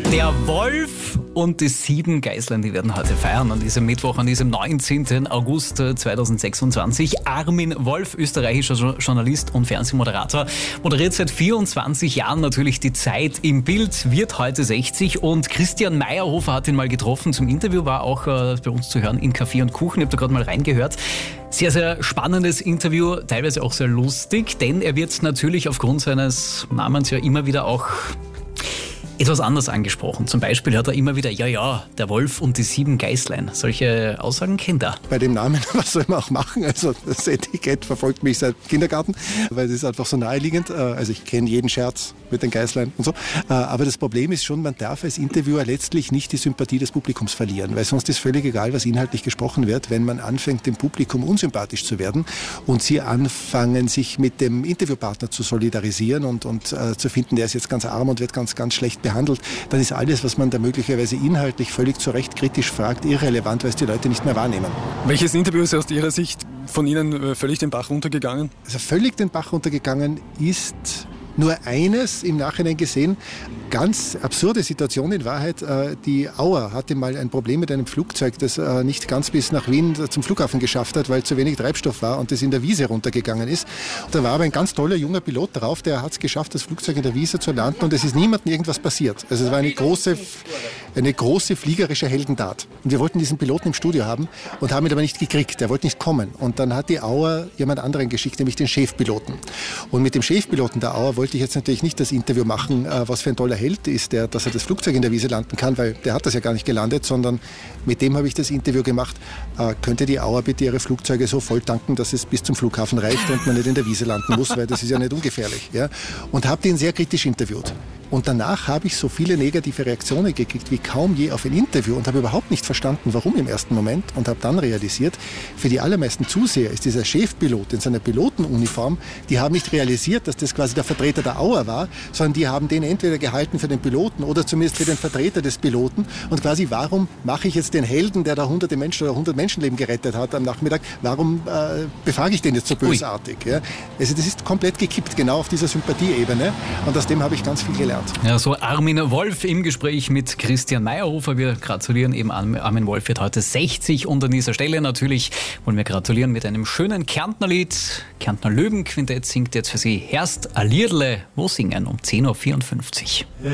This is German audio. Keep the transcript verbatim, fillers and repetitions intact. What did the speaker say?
Der Wolf und die sieben Geißlein, die werden heute feiern an diesem Mittwoch, an diesem neunzehnten August zweitausendsechsundzwanzig. Armin Wolf, österreichischer Journalist und Fernsehmoderator, moderiert seit vierundzwanzig Jahren natürlich die Zeit im Bild, wird heute sechzig, und Christian Meyerhofer hat ihn mal getroffen zum Interview, war auch äh, bei uns zu hören in Kaffee und Kuchen. Ich habe da gerade mal reingehört. Sehr, sehr spannendes Interview, teilweise auch sehr lustig, denn er wird natürlich aufgrund seines Namens ja immer wieder auch etwas anders angesprochen. Zum Beispiel hat er immer wieder, ja, ja, der Wolf und die sieben Geißlein. Solche Aussagen kennt er. Bei dem Namen, was soll man auch machen? Also das Etikett verfolgt mich seit Kindergarten, weil es ist einfach so naheliegend. Also ich kenne jeden Scherz mit den Geißlein und so. Aber das Problem ist schon, man darf als Interviewer letztlich nicht die Sympathie des Publikums verlieren, weil sonst ist völlig egal, was inhaltlich gesprochen wird, wenn man anfängt, dem Publikum unsympathisch zu werden und sie anfangen, sich mit dem Interviewpartner zu solidarisieren und, und äh, zu finden, der ist jetzt ganz arm und wird ganz, ganz schlecht behandelt, dann ist alles, was man da möglicherweise inhaltlich völlig zu Recht kritisch fragt, irrelevant, weil es die Leute nicht mehr wahrnehmen. Welches Interview ist aus Ihrer Sicht von Ihnen völlig den Bach runtergegangen? Also völlig den Bach runtergegangen ist nur eines im Nachhinein gesehen. Ganz absurde Situation in Wahrheit. Die Auer hatte mal ein Problem mit einem Flugzeug, das nicht ganz bis nach Wien zum Flughafen geschafft hat, weil zu wenig Treibstoff war und das in der Wiese runtergegangen ist. Da war aber ein ganz toller junger Pilot drauf, der hat es geschafft, das Flugzeug in der Wiese zu landen, und es ist niemandem irgendwas passiert. Also es war eine große, eine große fliegerische Heldentat. Und wir wollten diesen Piloten im Studio haben und haben ihn aber nicht gekriegt. Der wollte nicht kommen. Und dann hat die Auer jemand anderen geschickt, nämlich den Chefpiloten. Und mit dem Chefpiloten der Auer wollte ich jetzt natürlich nicht das Interview machen, was für ein toller Held ist, der, dass er das Flugzeug in der Wiese landen kann, weil der hat das ja gar nicht gelandet, sondern mit dem habe ich das Interview gemacht. Äh, könnte die Auer bitte ihre Flugzeuge so voll tanken, dass es bis zum Flughafen reicht und man nicht in der Wiese landen muss, weil das ist ja nicht ungefährlich. Ja? Und habe den sehr kritisch interviewt. Und danach habe ich so viele negative Reaktionen gekriegt wie kaum je auf ein Interview und habe überhaupt nicht verstanden, warum im ersten Moment, und habe dann realisiert, für die allermeisten Zuseher ist dieser Chefpilot in seiner Pilotenuniform, die haben nicht realisiert, dass das quasi der Vertreter der Auer war, sondern die haben den entweder gehalten für den Piloten oder zumindest für den Vertreter des Piloten. Und quasi, warum mache ich jetzt den Helden, der da hunderte Menschen oder hundert Menschenleben gerettet hat am Nachmittag, warum äh, befrage ich den jetzt so bösartig? Ja? Also das ist komplett gekippt, genau auf dieser Sympathieebene, und aus dem habe ich ganz viel gelernt. Ja, so Armin Wolf im Gespräch mit Christian Meyerhofer. Wir gratulieren eben, Armin Wolf wird heute sechzig, und an dieser Stelle natürlich wollen wir gratulieren mit einem schönen Kärntnerlied. Kärntner Löwenquintett singt jetzt für Sie Herst a Liedle, wo singen um zehn Uhr vierundfünfzig.